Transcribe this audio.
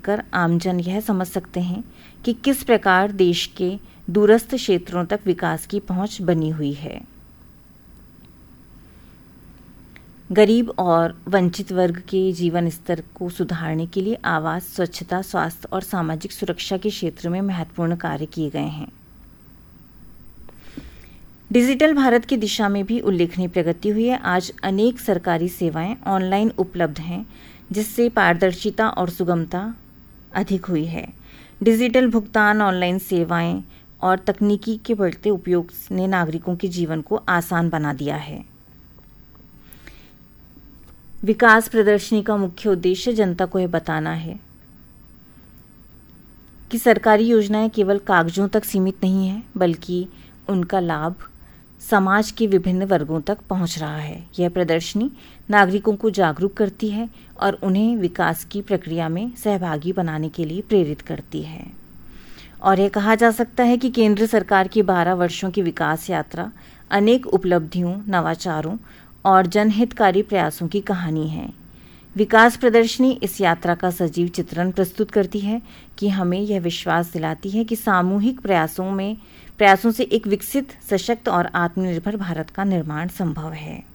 कर आमजन यह समझ सकते हैं कि किस प्रकार देश के दूरस्थ क्षेत्रों तक विकास की पहुंच बनी हुई है। गरीब और वंचित वर्ग के जीवन स्तर को सुधारने के लिए आवास, स्वच्छता, स्वास्थ्य और सामाजिक सुरक्षा के क्षेत्र में महत्वपूर्ण कार्य किए गए हैं। डिजिटल भारत की दिशा में भी उल्लेखनीय प्रगति हुई है। आज अनेक सरकारी सेवाएं ऑनलाइन उपलब्ध हैं, जिससे पारदर्शिता और सुगमता अधिक हुई है। डिजिटल भुगतान, ऑनलाइन सेवाएं और तकनीकी के बढ़ते उपयोग ने नागरिकों के जीवन को आसान बना दिया है। विकास प्रदर्शनी का मुख्य उद्देश्य जनता को यह बताना है कि सरकारी योजनाएं केवल कागजों तक सीमित नहीं है, बल्कि उनका लाभ समाज के विभिन्न वर्गों तक पहुंच रहा है। यह प्रदर्शनी नागरिकों को जागरूक करती है और उन्हें विकास की प्रक्रिया में सहभागी बनाने के लिए प्रेरित करती है। और यह कहा जा सकता है कि केंद्र सरकार की 12 वर्षों की विकास यात्रा अनेक उपलब्धियों, नवाचारों और जनहितकारी प्रयासों की कहानी है। विकास प्रदर्शनी इस यात्रा का सजीव चित्रण प्रस्तुत करती है कि हमें यह विश्वास दिलाती है कि सामूहिक प्रयासों से एक विकसित, सशक्त और आत्मनिर्भर भारत का निर्माण संभव है।